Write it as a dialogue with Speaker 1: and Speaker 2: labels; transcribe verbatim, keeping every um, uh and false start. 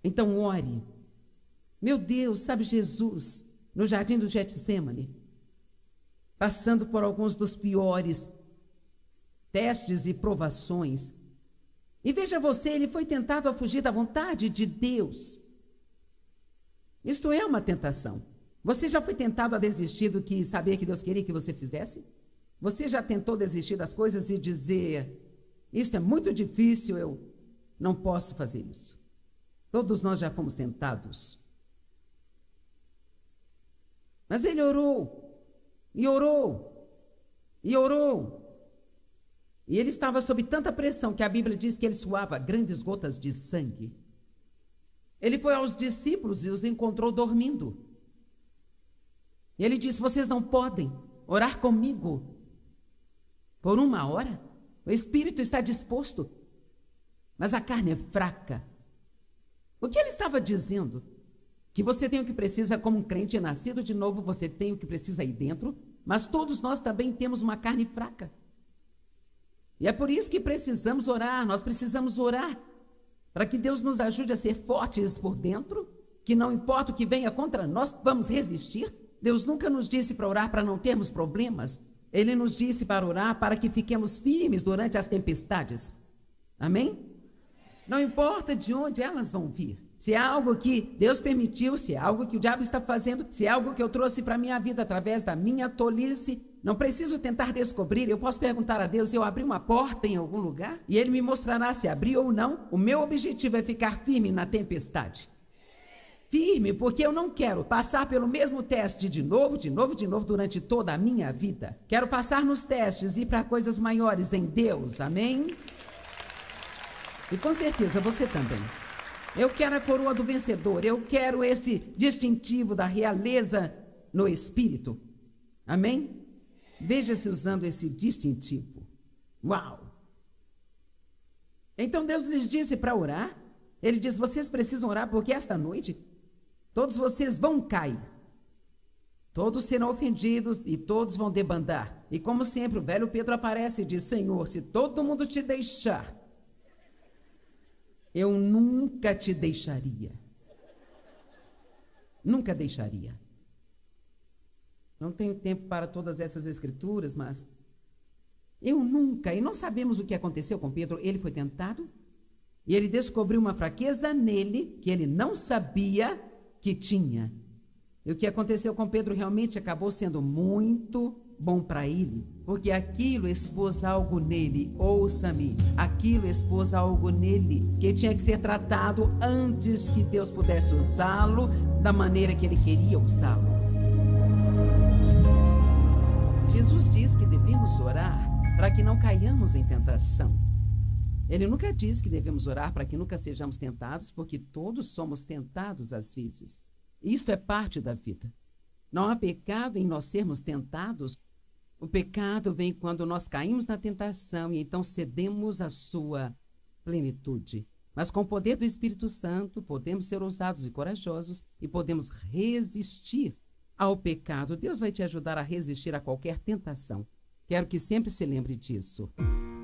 Speaker 1: Então ore. Meu Deus, sabe Jesus, no jardim do Getsêmani, passando por alguns dos piores testes e provações. E veja você, ele foi tentado a fugir da vontade de Deus. Isto é uma tentação. Você já foi tentado a desistir do que sabia que Deus queria que você fizesse? Você já tentou desistir das coisas e dizer, isso é muito difícil, eu não posso fazer isso. Todos nós já fomos tentados. Mas ele orou, e orou, e orou. E ele estava sob tanta pressão que a Bíblia diz que ele suava grandes gotas de sangue. Ele foi aos discípulos e os encontrou dormindo. E ele disse, vocês não podem orar comigo por uma hora? O espírito está disposto, mas a carne é fraca. O que ele estava dizendo? Que você tem o que precisa como um crente nascido de novo, você tem o que precisa aí dentro, mas todos nós também temos uma carne fraca. E é por isso que precisamos orar, nós precisamos orar, para que Deus nos ajude a ser fortes por dentro, que não importa o que venha contra nós, vamos resistir. Deus nunca nos disse para orar para não termos problemas, Ele nos disse para orar para que fiquemos firmes durante as tempestades. Amém? Não importa de onde elas vão vir. Se é algo que Deus permitiu, se é algo que o diabo está fazendo, se é algo que eu trouxe para a minha vida através da minha tolice, não preciso tentar descobrir. Eu posso perguntar a Deus se eu abri uma porta em algum lugar e Ele me mostrará se abriu ou não. O meu objetivo é ficar firme na tempestade. Firme, porque eu não quero passar pelo mesmo teste de novo, de novo, de novo durante toda a minha vida. Quero passar nos testes e ir para coisas maiores em Deus. Amém? E com certeza você também. Eu quero a coroa do vencedor, eu quero esse distintivo da realeza no espírito. Amém? Veja-se usando esse distintivo. Uau! Então Deus lhes disse para orar. Ele diz, vocês precisam orar porque esta noite todos vocês vão cair. Todos serão ofendidos e todos vão debandar. E como sempre o velho Pedro aparece e diz, Senhor, se todo mundo te deixar, eu nunca te deixaria. Nunca deixaria. Não tenho tempo para todas essas escrituras, mas eu nunca, e não sabemos o que aconteceu com Pedro, ele foi tentado, e ele descobriu uma fraqueza nele que ele não sabia que tinha. E o que aconteceu com Pedro realmente acabou sendo muito bom para ele, porque aquilo expôs algo nele, ouça-me, aquilo expôs algo nele, que tinha que ser tratado antes que Deus pudesse usá-lo da maneira que ele queria usá-lo. Jesus diz que devemos orar para que não caiamos em tentação. Ele nunca diz que devemos orar para que nunca sejamos tentados, porque todos somos tentados às vezes. Isto é parte da vida. Não há pecado em nós sermos tentados. O pecado vem quando nós caímos na tentação e então cedemos à sua plenitude. Mas com o poder do Espírito Santo, podemos ser ousados e corajosos e podemos resistir ao pecado. Deus vai te ajudar a resistir a qualquer tentação. Quero que sempre se lembre disso.